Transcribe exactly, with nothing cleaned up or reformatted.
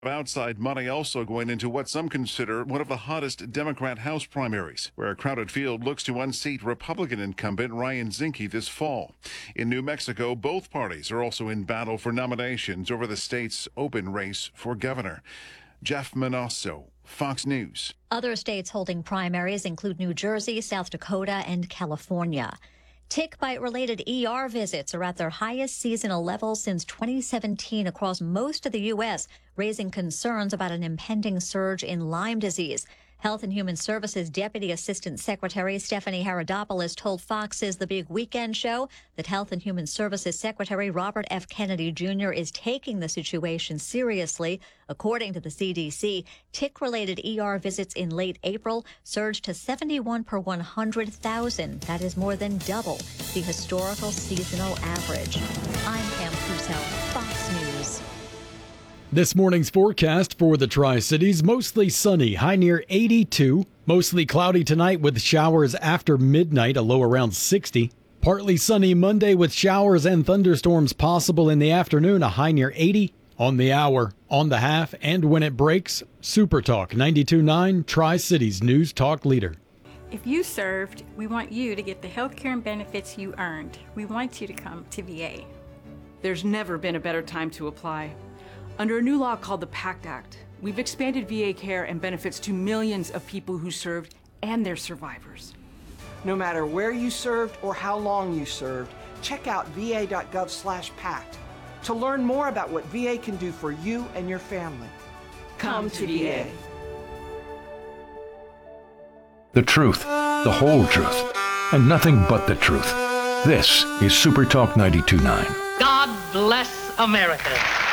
Outside money also going into what some consider one of the hottest Democrat House primaries, where a crowded field looks to unseat Republican incumbent Ryan Zinke this fall. In New Mexico, both parties are also in battle for nominations over the state's open race for governor. Jeff Manasso, Fox News. Other states holding primaries include New Jersey, South Dakota, and California. Tick bite-related E R visits are at their highest seasonal level since twenty seventeen across most of the U S, raising concerns about an impending surge in Lyme disease. Health and Human Services Deputy Assistant Secretary Stephanie Haradopoulos told Fox's The Big Weekend Show that Health and Human Services Secretary Robert F. Kennedy Junior is taking the situation seriously. According to the C D C, tick-related E R visits in late April surged to seventy-one per one hundred thousand. That is more than double the historical seasonal average. I'm Pam Cusell, Fox News. This morning's forecast for the Tri-Cities, mostly sunny, high near eighty-two. Mostly cloudy tonight with showers after midnight, a low around sixty. Partly sunny Monday with showers and thunderstorms possible in the afternoon, a high near eighty. On the hour, on the half, and when it breaks, Super Talk ninety-two point nine, Tri-Cities News Talk Leader. If you served, we want you to get the health care and benefits you earned. We want you to come to V A. There's never been a better time to apply. Under a new law called the PACT Act, we've expanded V A care and benefits to millions of people who served and their survivors. No matter where you served or how long you served, check out v a dot gov slash pact to learn more about what V A can do for you and your family. Come, Come to V A. The truth, the whole truth, and nothing but the truth. This is Super Talk ninety-two point nine. God bless America.